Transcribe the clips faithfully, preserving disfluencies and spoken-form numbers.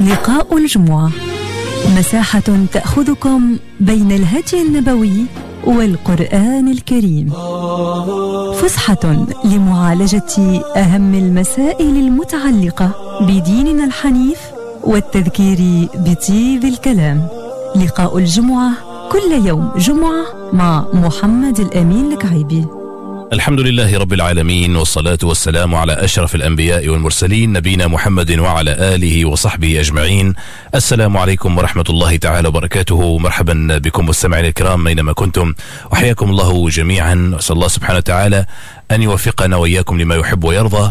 لقاء الجمعة، مساحة تأخذكم بين الهدي النبوي والقرآن الكريم، فسحة لمعالجة أهم المسائل المتعلقة بديننا الحنيف والتذكير بطيب الكلام. لقاء الجمعة كل يوم جمعة مع محمد الأمين الكعيبي. الحمد لله رب العالمين، والصلاة والسلام على أشرف الأنبياء والمرسلين نبينا محمد وعلى آله وصحبه أجمعين. السلام عليكم ورحمة الله تعالى وبركاته. مرحبا بكم مستمعين الكرام أينما كنتم، وحياكم الله جميعا. أسأل الله سبحانه وتعالى أن يوفقنا وإياكم لما يحب ويرضى،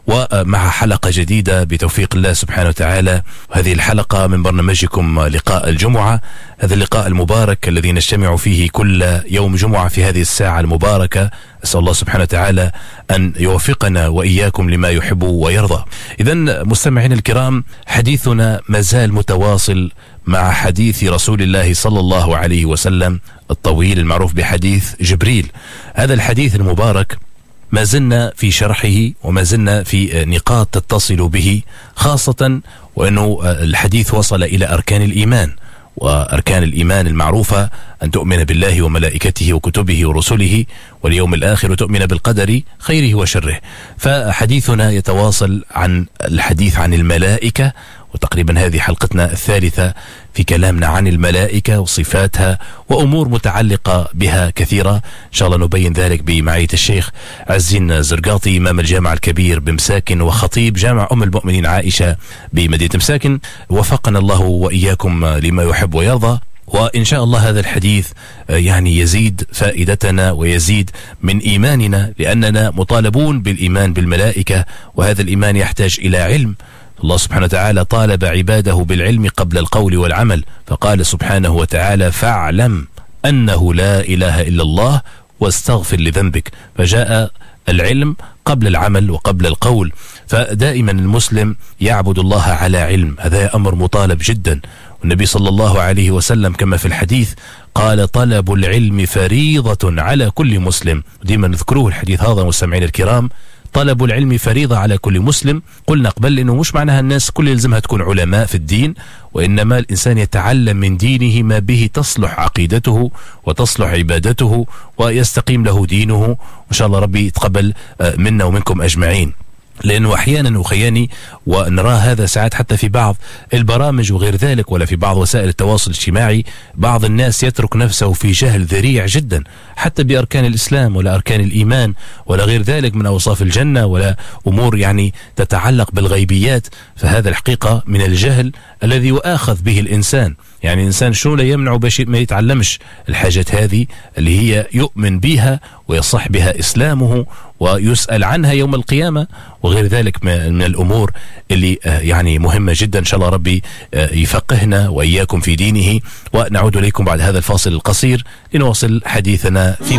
ومع حلقة جديدة بتوفيق الله سبحانه وتعالى. هذه الحلقة من برنامجكم لقاء الجمعة، هذا اللقاء المبارك الذي نجتمع فيه كل يوم جمعة في هذه الساعة المباركة. أسأل الله سبحانه وتعالى أن يوفقنا وإياكم لما يحب ويرضى. إذن مستمعين الكرام، حديثنا مازال متواصل مع حديث رسول الله صلى الله عليه وسلم الطويل المعروف بحديث جبريل. هذا الحديث المبارك ما زلنا في شرحه وما زلنا في نقاط تتصل به، خاصة وأنه الحديث وصل إلى أركان الإيمان، وأركان الإيمان المعروفة أن تؤمن بالله وملائكته وكتبه ورسله واليوم الآخر، وتؤمن بالقدر خيره وشره. فحديثنا يتواصل عن الحديث عن الملائكة، وتقريبا هذه حلقتنا الثالثة في كلامنا عن الملائكة وصفاتها وأمور متعلقة بها كثيرة. إن شاء الله نبين ذلك بمعية الشيخ عزين زرقاطي، إمام الجامع الكبير بمساكن وخطيب جامع أم المؤمنين عائشة بمدينة مساكن. وفقنا الله وإياكم لما يحب ويرضى. وإن شاء الله هذا الحديث يعني يزيد فائدتنا ويزيد من إيماننا، لأننا مطالبون بالإيمان بالملائكة، وهذا الإيمان يحتاج إلى علم. الله سبحانه وتعالى طالب عباده بالعلم قبل القول والعمل، فقال سبحانه وتعالى: فاعلم أنه لا إله إلا الله واستغفر لذنبك. فجاء العلم قبل العمل وقبل القول. فدائما المسلم يعبد الله على علم، هذا أمر مطالب جدا. والنبي صلى الله عليه وسلم كما في الحديث قال: طلب العلم فريضة على كل مسلم. دائما نذكروه الحديث هذا مستمعين الكرام، طلب العلم فريضة على كل مسلم. قلنا قبل إنه مش معناها الناس كل يلزمها تكون علماء في الدين، وإنما الإنسان يتعلم من دينه ما به تصلح عقيدته وتصلح عبادته ويستقيم له دينه، وإن شاء الله ربي يتقبل منا ومنكم أجمعين. لأنه أحيانا وخياني ونرى هذا ساعات حتى في بعض البرامج وغير ذلك، ولا في بعض وسائل التواصل الاجتماعي، بعض الناس يترك نفسه في جهل ذريع جدا حتى بأركان الإسلام ولا أركان الإيمان ولا غير ذلك من أوصاف الجنة ولا أمور يعني تتعلق بالغيبيات. فهذا الحقيقة من الجهل الذي يؤاخذ به الإنسان. يعني الإنسان شو لا يمنع بشيء ما يتعلمش الحاجات هذه اللي هي يؤمن بها ويصح بها إسلامه ويسأل عنها يوم القيامة وغير ذلك من الأمور اللي يعني مهمة جدا. إن شاء الله ربي يفقهنا وإياكم في دينه. ونعود إليكم بعد هذا الفاصل القصير لنواصل حديثنا في